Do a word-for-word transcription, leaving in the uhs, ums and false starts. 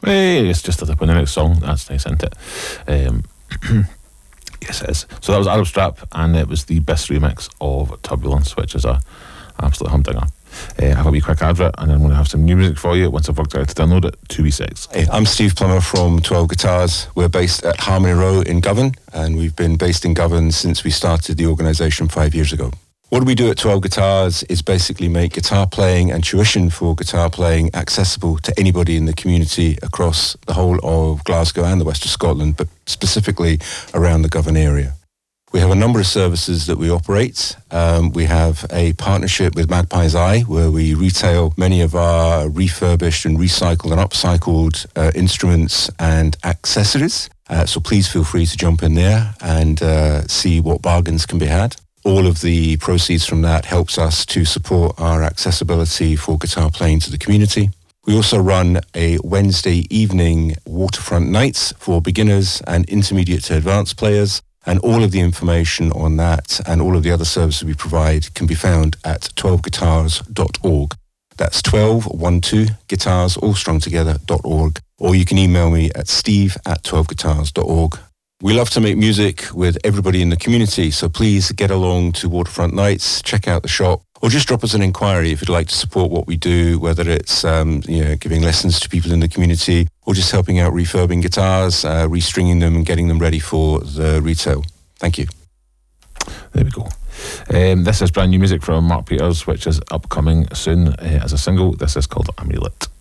Hey, it's just a tip on the next song. That's nice, isn't it? Um, yes, it is. So that was Arab Strap, and it was the best remix of Turbulence, which is a absolute humdinger. Uh, I have a wee quick advert, and then I'm going to have some new music for you once I've worked out how to download it. Two wee secs. Hey, I'm Steve Plummer from twelve Guitars. We're based at Harmony Row in Govan, and we've been based in Govan since we started the organisation five years ago. What we do at twelve Guitars is basically make guitar playing and tuition for guitar playing accessible to anybody in the community across the whole of Glasgow and the west of Scotland, but specifically around the Govan area. We have a number of services that we operate. Um, we have a partnership with Magpie's Eye, where we retail many of our refurbished and recycled and upcycled uh, instruments and accessories. Uh, so please feel free to jump in there and uh, see what bargains can be had. All of the proceeds from that helps us to support our accessibility for guitar playing to the community. We also run a Wednesday evening waterfront nights for beginners and intermediate to advanced players. And all of the information on that and all of the other services we provide can be found at twelve guitars dot org. That's twelve, one, two, guitars, all strung together, dot org. Or you can email me at steve at twelve guitars dot org. We love to make music with everybody in the community, so please get along to Waterfront Nights, check out the shop, or just drop us an inquiry if you'd like to support what we do, whether it's um, you know, giving lessons to people in the community or just helping out refurbing guitars, uh, restringing them and getting them ready for the retail. Thank you. There we go. Um, this is brand new music from Mark Peters, which is upcoming soon uh, as a single. This is called Amulet.